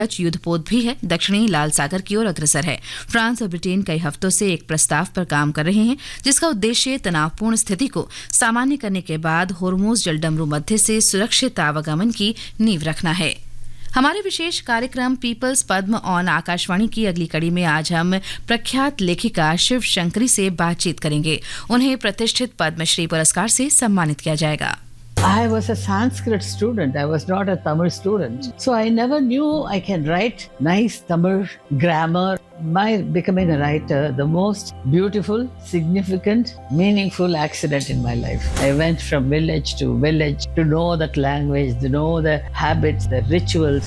युद्धपोत भी है, दक्षिणी लाल सागर की ओर अग्रसर है। फ्रांस और ब्रिटेन कई हफ्तों से एक प्रस्ताव पर काम कर रहे हैं, जिसका उद्देश्य तनावपूर्ण स्थिति को सामान्य करने के बाद होर्मुज जलडमरू मध्य से सुरक्षित आवागमन की नींव रखना है। हमारे विशेष कार्यक्रम पीपल्स पद्म ऑन आकाशवाणी की अगली कड़ी में आज हम प्रख्यात लेखिका शिव शंकरी से बातचीत करेंगे। उन्हें प्रतिष्ठित पद्मश्री पुरस्कार से सम्मानित किया जाएगा। I was a Sanskrit student. I was not a Tamil student. So I never knew I can write nice Tamil grammar. My becoming a writer, the most beautiful, significant, meaningful accident in my life. I went from village to know that language, to know the habits, the rituals.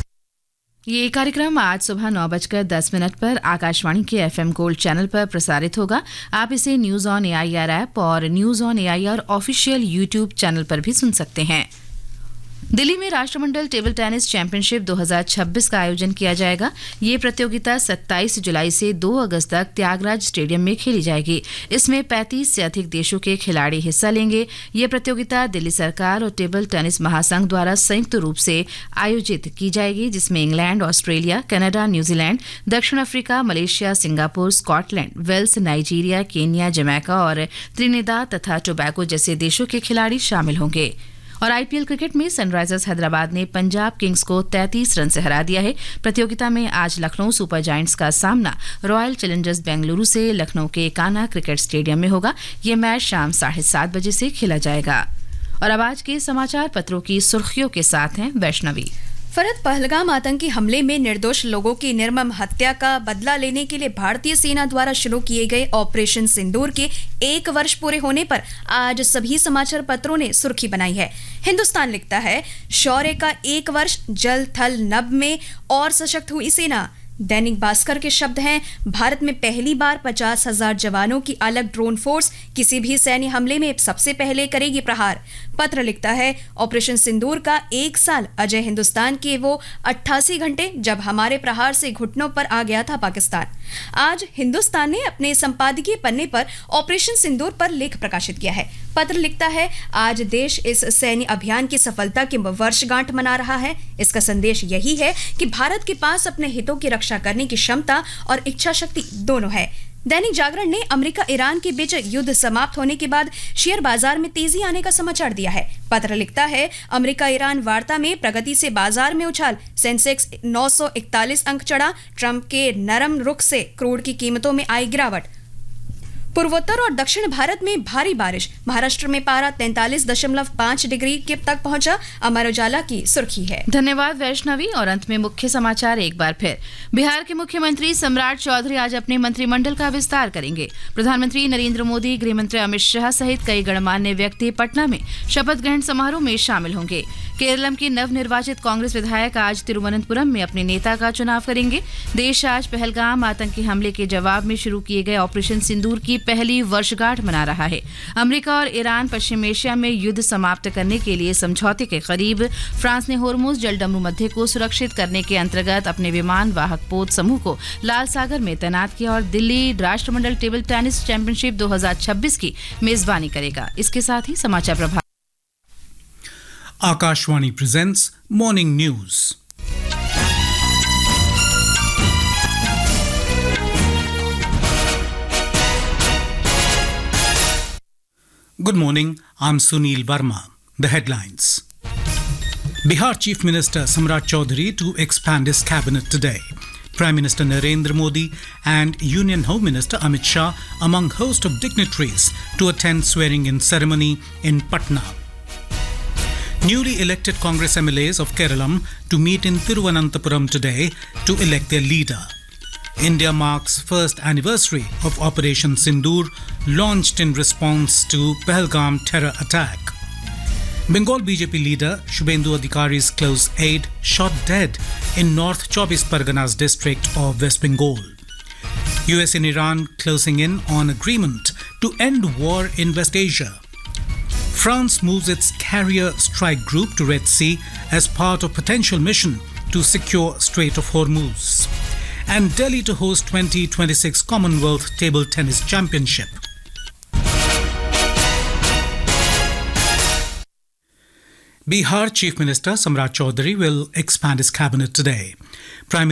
ये कार्यक्रम आज सुबह 9:10 पर आकाशवाणी के FM gold channel पर प्रसारित होगा। आप इसे न्यूज ऑन AIR ऐप और news on AIR official YouTube channel पर भी सुन सकते हैं। दिल्ली में राष्ट्रमंडल टेबल टेनिस चैंपियनशिप 2026 का आयोजन किया जाएगा। ये प्रतियोगिता 27 जुलाई से 2 अगस्त तक त्यागराज स्टेडियम में खेली जाएगी। इसमें 35 से अधिक देशों के खिलाड़ी हिस्सा लेंगे। ये प्रतियोगिता दिल्ली सरकार और टेबल टेनिस महासंघ द्वारा संयुक्त रूप से आयोजित की जाएगी, जिसमें इंग्लैंड, ऑस्ट्रेलिया, कनाडा, न्यूजीलैंड, दक्षिण Africa, Malaysia, Singapore, Scotland, Wales, Nigeria, Kenya, Jamaica और त्रिनिदाद तथा टोबैगो जैसे देशों के खिलाड़ी शामिल होंगे। और IPL क्रिकेट में सनराइजर्स हैदराबाद ने पंजाब किंग्स को 33 रन से हरा दिया है। प्रतियोगिता में आज लखनऊ सुपर जायंट्स का सामना रॉयल चैलेंजर्स बेंगलुरु से लखनऊ के कान्हा क्रिकेट स्टेडियम में होगा। ये मैच शाम 7:30 बजे से खेला जाएगा। और अब आज के समाचार पत्रों की सुर्खियों के साथ हैं वैष्णवी। फरहत पहलगाम आतंकी हमले में निर्दोष लोगों की निर्मम हत्या का बदला लेने के लिए भारतीय सेना द्वारा शुरू किए गए ऑपरेशन सिंदूर के 1 वर्ष पूरे होने पर आज सभी समाचार पत्रों ने सुर्खी बनाई है। हिंदुस्तान लिखता है, शौर्य का 1 वर्ष, जल थल नभ में और सशक्त हुई सेना। दैनिक भास्कर के शब्द हैं, भारत में पहली बार 50,000 जवानों की अलग ड्रोन फोर्स किसी भी सैन्य हमले में सबसे पहले करेगी प्रहार। पत्र लिखता है, ऑपरेशन सिंदूर का 1 साल, अजय हिंदुस्तान के वो 88 घंटे जब हमारे प्रहार से घुटनों पर आ गया था पाकिस्तान। आज हिंदुस्तान ने अपने संपादकीय पन्ने पर ऑपरेशन सिंदूर पर लेख प्रकाशित किया है। पत्र लिखता है, आज देश इस सैन्य अभियान की सफलता की वर्षगांठ मना रहा है। इसका संदेश यही है कि भारत के पास अपने हितों की रक्षा करने की क्षमता और इच्छा शक्ति दोनों है। दैनिक जागरण ने अमेरिका ईरान के बीच युद्ध समाप्त होने के बाद शेयर बाजार में तेजी आने का समाचार दिया है। पत्र लिखता है, अमेरिका ईरान वार्ता में प्रगति से बाजार में उछाल, सेंसेक्स 941 अंक चढ़ा। ट्रंप के नरम रुख से क्रूड की कीमतों में आई गिरावट। पूर्वोत्तर और दक्षिण भारत में भारी बारिश, महाराष्ट्र में पारा 43.5 डिग्री के तक पहुंचा। अमर उजाला की सुर्खी है। धन्यवाद वैष्णवी। और अंत में मुख्य समाचार एक बार फिर। बिहार के मुख्यमंत्री सम्राट चौधरी आज अपने मंत्रिमंडल का विस्तार करेंगे। प्रधानमंत्री नरेंद्र मोदी, गृह मंत्री अमित शाह सहित कई गणमान्य व्यक्ति पटना में शपथ ग्रहण समारोह में शामिल होंगे। केरलम के नवनिर्वाचित कांग्रेस विधायक आज तिरुवनंतपुरम में अपने नेता का चुनाव करेंगे। देश आज पहलगाम आतंकी हमले के जवाब में शुरू किए गए ऑपरेशन सिंदूर की पहली वर्षगांठ मना रहा है। अमेरिका और ईरान पश्चिम एशिया में युद्ध समाप्त करने के लिए समझौते के करीब। फ्रांस ने होर्मुज जलडमरू मध्य को सुरक्षित करने के अंतर्गत अपने विमान वाहक पोत समूह को लाल सागर में तैनात किया। और दिल्ली राष्ट्रमंडल टेबल टेनिस चैंपियनशिप 2026 की मेजबानी करेगा। इसके साथ ही समाचार प्रभाव। Akashwani presents Morning News. Good morning, I'm Sunil Verma. The headlines. Bihar Chief Minister Samrat Chaudhary to expand his cabinet today. Prime Minister Narendra Modi and Union Home Minister Amit Shah among host of dignitaries to attend swearing-in ceremony in Patna. Newly elected Congress MLAs of Kerala to meet in Thiruvananthapuram today to elect their leader. India marks first anniversary of Operation Sindoor, launched in response to Pahalgam terror attack. Bengal BJP leader Shubhendu Adhikari's close aide shot dead in North Chobis Parganas district of West Bengal. US and Iran closing in on agreement to end war in West Asia. France moves its carrier strike group to Red Sea as part of potential mission to secure Strait of Hormuz. And Delhi to host 2026 Commonwealth Table Tennis Championship. Bihar Chief Minister Samrat Chaudhary will expand his cabinet today.